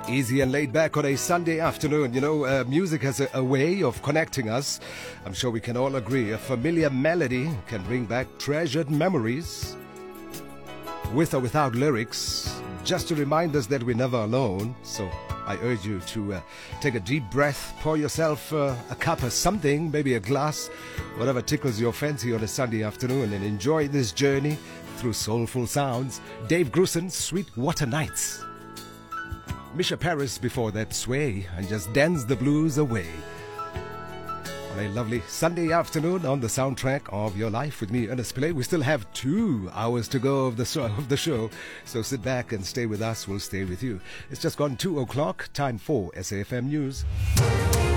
Easy and laid back on a Sunday afternoon. You know, music has a way of connecting us. I'm sure we can all agree. A familiar melody can bring back treasured memories. With or without lyrics, just to remind us that we're never alone. So I urge you to take a deep breath, pour yourself a cup of something, maybe a glass, whatever tickles your fancy on a Sunday afternoon, and enjoy this journey through soulful sounds. Dave Grusin, Sweetwater Nights. Misha Paris before that, Sway, and just dance the blues away. On a lovely Sunday afternoon on the soundtrack of your life with me, Ernest Pillay. We still have 2 hours to go of the show, so sit back and stay with us. We'll stay with you. It's just gone 2 o'clock, time for SAFM News.